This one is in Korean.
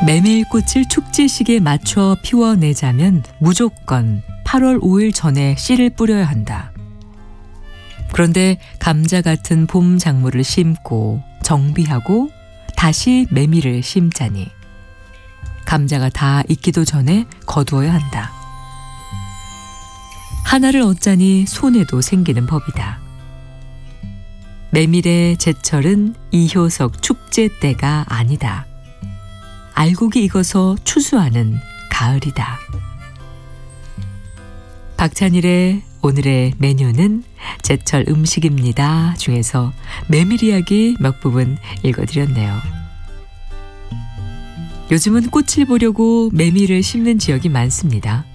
메밀꽃을 축제식에 맞춰 피워내자면 무조건 8월 5일 전에 씨를 뿌려야 한다. 그런데 감자 같은 봄 작물을 심고 정비하고 다시 메밀을 심자니 감자가 다 익기도 전에 거두어야 한다. 하나를 얻자니 손해도 생기는 법이다. 메밀의 제철은 이효석 축제 때가 아니다. 알곡이 익어서 추수하는 가을이다. 박찬일의 오늘의 메뉴는 제철 음식입니다 중에서 메밀 이야기 몇 부분 읽어드렸네요. 요즘은 꽃을 보려고 메밀을 심는 지역이 많습니다.